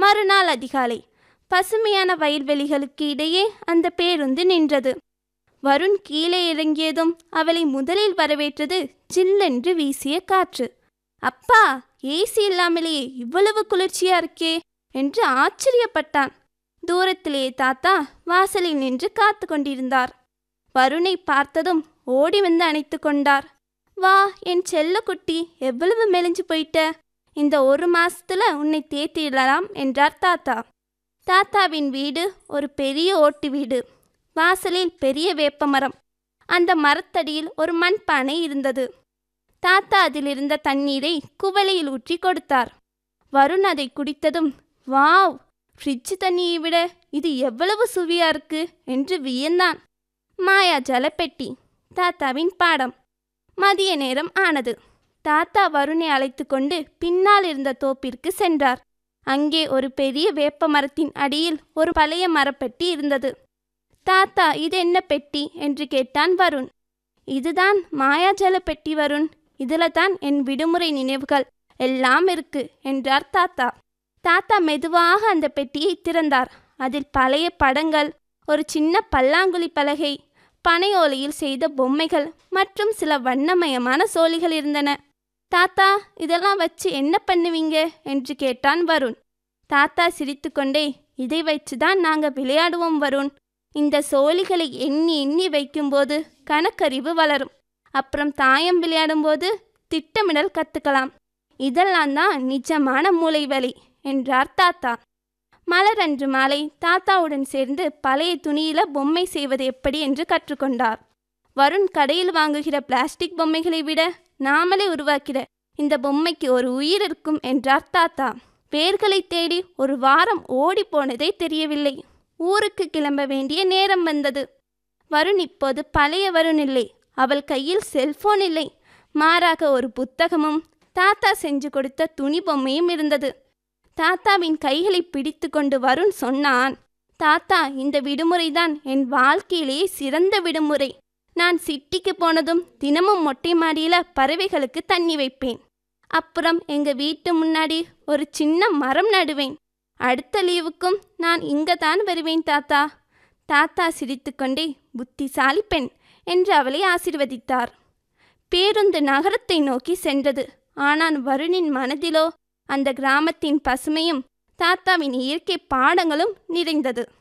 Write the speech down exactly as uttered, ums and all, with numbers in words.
மறுநாள் அதிகாலை பசுமையான வயல்வெளிகளுக்கு இடையே அந்த பேருந்து நின்றது. வருண் கீழே இறங்கியதும் அவளை முதலில் வரவேற்றது சில்லென்று வீசிய காற்று. அப்பா, ஏசி இல்லாமலேயே இவ்வளவு குளிர்ச்சியா இருக்கே என்று ஆச்சரியப்பட்டான். தூரத்திலேயே தாத்தா வாசலில் நின்று காத்து கொண்டிருந்தார். வருணை பார்த்ததும் ஓடி வந்து அணைத்து கொண்டார். வா என் செல்ல குட்டி, எவ்வளவு மெலிஞ்சு போயிட்ட, இந்த ஒரு மாசத்துல உன்னை தேத்திடலாம் என்றார் தாத்தா. தாத்தாவின் வீடு ஒரு பெரிய ஓட்டு வீடு. வாசலில் பெரிய வேப்பமரம். அந்த மரத்தடியில் ஒரு மண்பானை இருந்தது. தாத்தா அதில் இருந்த தண்ணீரை குவளையில் ஊற்றி கொடுத்தார். வருண் அதை குடித்ததும், வாவ், ஃப்ரிட்ஜ் தண்ணியை விட இது எவ்வளவு சுவையா இருக்கு என்று வியந்தான். மாயா ஜலப்பெட்டி தாத்தாவின் பாடம். மதிய நேரம் ஆனது. தாத்தா வருணை அழைத்து கொண்டு பின்னால் இருந்த தோப்பிற்கு சென்றார். அங்கே ஒரு பெரிய வேப்ப மரத்தின் அடியில் ஒரு பழைய மரப்பெட்டி இருந்தது. தாத்தா, இது என்ன பெட்டி என்று கேட்டான் வருண். இதுதான் மாயாஜல பெட்டி வருண், இதுல தான் என் விடுமுறை நினைவுகள் எல்லாம் இருக்கு என்றார் தாத்தா. தாத்தா மெதுவாக அந்த பெட்டியை திறந்தார். அதில் பழைய படங்கள், ஒரு சின்ன பல்லாங்குழி பலகை, பனை ஓலையில் செய்த பொம்மைகள் மற்றும் சில வண்ணமயமான சோழிகள் இருந்தன. தாத்தா, இதெல்லாம் வச்சு என்ன பண்ணுவீங்க என்று கேட்டான் வருண். தாத்தா சிரித்து கொண்டே, இதை வச்சுதான் நாங்க விளையாடுவோம் வருண். இந்த சோழிகளை எண்ணி எண்ணி வைக்கும்போது கணக்கறிவு வளரும். அப்புறம் தாயம் விளையாடும்போது திட்டமிடல் கற்றுக்கலாம். இதெல்லாம் தான் நிஜமான மூளை வேலை என்றார் தாத்தா. மலர் அன்று மாலை தாத்தாவுடன் சேர்ந்து பழைய துணியில பொம்மை செய்வது எப்படி என்று கற்றுக்கொண்டார். வருண் கடையில் வாங்குகிற பிளாஸ்டிக் பொம்மைகளை விட நாமளே உருவாக்கிற இந்த பொம்மைக்கு ஒரு உயிர் இருக்கும் என்றார் தாத்தா. வேர்களை தேடி ஒரு வாரம் ஓடி போனதே தெரியவில்லை. ஊருக்கு கிளம்ப வேண்டிய நேரம் வந்தது. வருண் இப்போது பழைய வருண் இல்லை. அவள் கையில் செல்போன் இல்லை. மாறாக ஒரு புத்தகமும் தாத்தா செஞ்சு கொடுத்த துணி பொம்மையும் இருந்தது. தாத்தாவின் கைகளை பிடித்து கொண்டு வருண் சொன்னான், தாத்தா, இந்த விடுமுறைதான் என் வாழ்க்கையிலேயே சிறந்த விடுமுறை. நான் சிட்டிக்கு போனதும் தினமும் மொட்டை மாடியில பறவைகளுக்கு தண்ணி வைப்பேன். அப்புறம் எங்க வீட்டு முன்னாடி ஒரு சின்ன மரம் நடுவேன். அடுத்த லீவுக்கும் நான் இங்க தான் வருவேன் தாத்தா. தாத்தா சிரித்து கொண்டே, புத்திசாலி பெண் என்று அவளை ஆசீர்வதித்தார். பேருந்து நகரத்தை நோக்கி சென்றது. ஆனால் வருணின் மனதிலோ அந்த கிராமத்தின் பசுமையும் தாத்தாவின் இயற்கை பாடங்களும் நிறைந்தது.